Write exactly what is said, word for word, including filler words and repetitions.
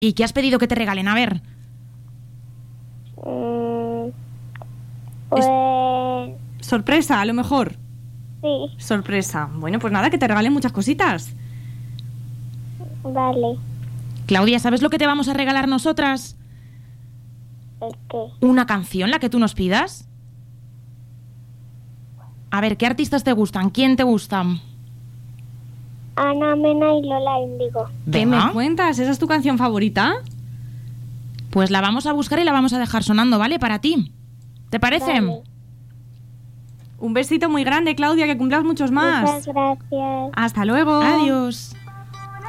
¿Y qué has pedido que te regalen? A ver. Mm, pues... Sorpresa, a lo mejor. Sí. Sorpresa. Bueno, pues nada, que te regalen muchas cositas. Vale. Claudia, ¿sabes lo que te vamos a regalar nosotras? ¿El qué? ¿Una canción, la que tú nos pidas? A ver, ¿qué artistas te gustan? ¿Quién te gustan? Ana Mena y Lola Índigo. ¿Qué Venga. me cuentas? ¿Esa es tu canción favorita? Pues la vamos a buscar y la vamos a dejar sonando, ¿vale? Para ti. ¿Te parece? Vale. Un besito muy grande, Claudia, que cumplas muchos más. Muchas gracias. Hasta luego. Adiós.